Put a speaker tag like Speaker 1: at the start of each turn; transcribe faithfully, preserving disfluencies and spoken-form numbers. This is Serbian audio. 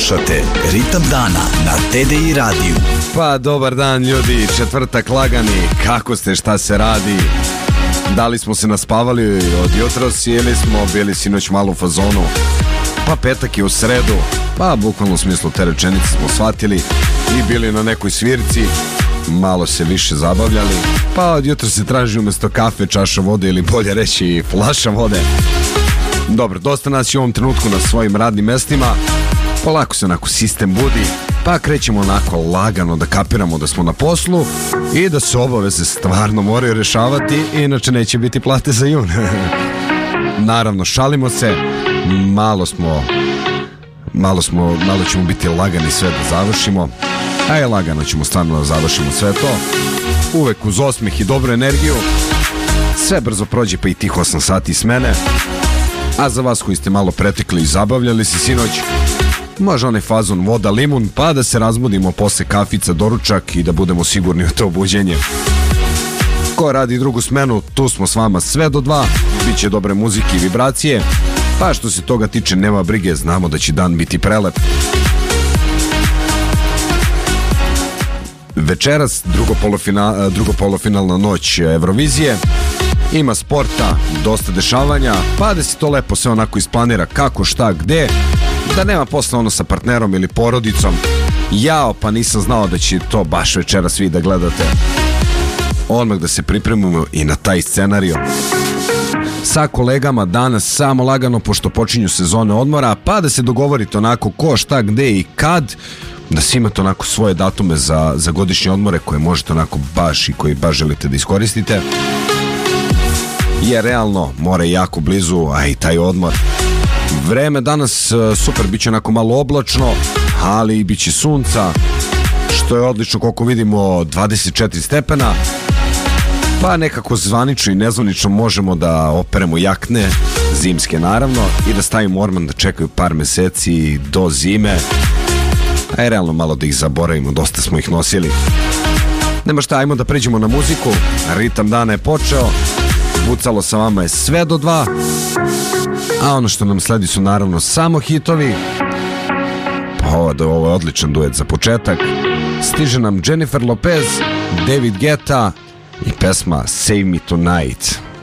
Speaker 1: Slušate Ritam dana na T D I radiju.
Speaker 2: Pa dobar dan ljudi, četvrtak lagani, kako ste, šta se radi? Da li smo se naspavali od jutros ili smo bili sinoć malo u fazonu? Pa petak je u sredu, pa bukvalno u smislu te rečenice smo shvatili i bili na nekoj svirci, malo se više zabavljali, pa od jutra se traži umjesto kafe čaša vode ili bolje reći flaša vode. Dobro, dosta nas je u ovom trenutku na svojim radnim mestima, polako se onako sistem budi, pa krećemo onako lagano da kapiramo da smo na poslu i da se obaveze stvarno moraju rešavati, inače neće biti plate za jun. Naravno, šalimo se, malo smo, malo smo, malo ćemo biti lagani sve da završimo, a je lagano ćemo stvarno da završimo sve to, uvek uz osmeh i dobru energiju, sve brzo prođe pa i tih osam sati smene. A za vas koji ste malo pretekli i zabavljali se sinoć, može onaj fazon voda limun, pa da se razbudimo posle kafica, doručak i da budemo sigurni u to buđenje. Ko radi drugu smenu, tu smo s vama sve do dva, bit će dobre muzike i vibracije, pa što se toga tiče nema brige, znamo da će dan biti prelep. Večeras drugo polofina, drugo polufinalna noć Eurovizije. Ima sporta, dosta dešavanja, pa da se to lepo sve onako isplanira kako, šta, gde, da nema posle ono sa partnerom ili porodicom. Jao, pa nisam znao da će to baš večeras svi da gledate. Odmah da se pripremimo i na taj scenariju. Sa kolegama danas samo lagano, pošto počinju sezone odmora, pa da se dogovorite onako ko, šta, gde i kad, da si imate onako svoje datume za, za godišnje odmore koje možete onako baš i koji baš želite da iskoristite. Je realno, more jako blizu, a i taj odmor. Vreme danas super, bit će onako malo oblačno, ali bit će sunca, što je odlično, koliko vidimo dvadeset četiri stepena, pa nekako zvanično i nezvanično možemo da operemo jakne, zimske naravno, i da stavimo orman da čekaju par meseci do zime, a je realno malo da ih zaboravimo, dosta smo ih nosili. Nema šta, ajmo da pređemo na muziku, ritam dana je počeo. Bucalo sa vama je sve do dva, a ono što nam sledi su naravno samo hitovi. Pa ovo, ovo je odličan duet za početak. Stiže nam Jennifer Lopez, David Guetta i pesma Save Me Tonight.